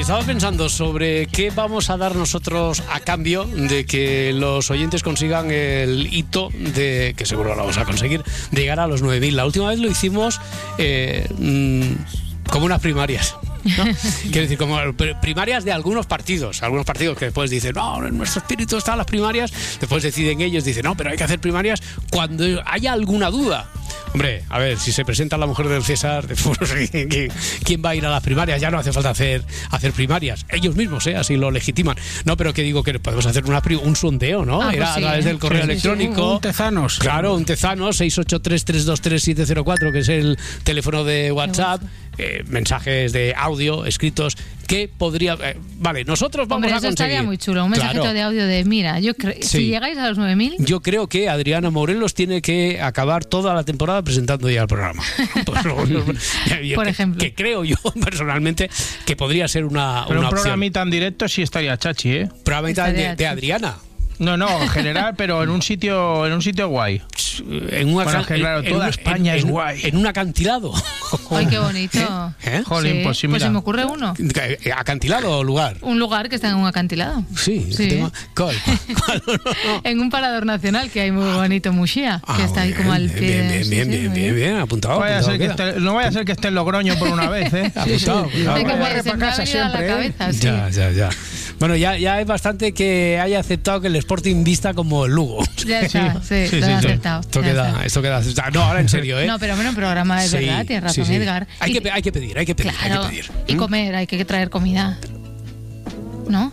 estaba pensando sobre qué vamos a dar nosotros a cambio de que los oyentes consigan el hito de, que seguro lo vamos a conseguir, de llegar a los 9.000. La última vez lo hicimos como unas primarias, ¿no? Quiero decir, como primarias de algunos partidos que después dicen, no, en nuestro espíritu están las primarias, después deciden ellos, dicen, no, pero hay que hacer primarias cuando haya alguna duda. Hombre, a ver, si se presenta la mujer del César, ¿quién va a ir a las primarias? Ya no hace falta hacer primarias. Ellos mismos, así lo legitiman. No, pero que digo que podemos hacer un sondeo, ¿no? Pues Era sí, a través del correo electrónico. Un tezanos. Claro, un tezanos, 683-323-704, que es el teléfono de WhatsApp. Mensajes de audio escritos que podría... vale, nosotros vamos a conseguir... Eso estaría muy chulo, un mensajito de audio de, mira, si llegáis a los 9.000... Yo creo que Adriana Morelos tiene que acabar toda la temporada presentando ya el programa. Por ejemplo. Que creo yo, personalmente, que podría ser una Pero un opción. programita en directo sí estaría chachi, ¿eh? Programita de Adriana. No, en general, pero en un sitio guay. Claro, toda España es guay. En un acantilado. ¡Ay, qué bonito! Jolín, sí, pues sí, pues mira. se me ocurre uno. ¿Acantilado o lugar? Un lugar que está en un acantilado. Sí. ¿Cuál? En un parador nacional que hay muy bonito, Muxía, que está ahí como al pie. Bien, apuntado. No vaya a ser que esté en Logroño por una vez, ¿eh? Apuntado. Hay que barrer para casa siempre, cabeza, sí. Ya. Bueno, ya es bastante que haya aceptado que el Sporting vista como el Lugo. Ya está, sí, lo he aceptado. Esto queda aceptado. No, ahora en serio, ¿eh? No, pero bueno, un programa es verdad, tienes razón, Edgar. Hay que pedir. Claro, y comer, hay que traer comida. ¿No?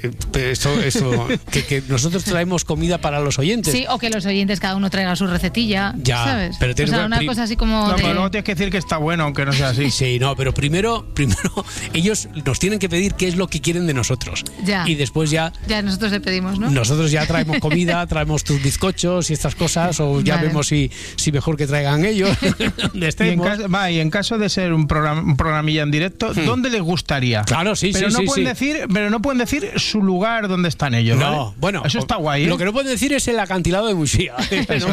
Que nosotros traemos comida para los oyentes. Sí, o que los oyentes cada uno traiga su recetilla, ya, ¿sabes? Pero una cosa así como... No, pero luego tienes que decir que está bueno, aunque no sea así. Sí, no, pero primero ellos nos tienen que pedir qué es lo que quieren de nosotros. Ya. Y después ya nosotros le pedimos, ¿no? Nosotros ya traemos comida, traemos tus bizcochos y estas cosas, o ya vemos si mejor que traigan ellos. Donde estemos. Y en caso de ser un programilla en directo, ¿dónde les gustaría? Claro, sí, pero no pueden decir su lugar donde están ellos. No, ¿vale? bueno, eso está guay, ¿eh? Lo que no pueden decir es el acantilado de Muxía. Eso.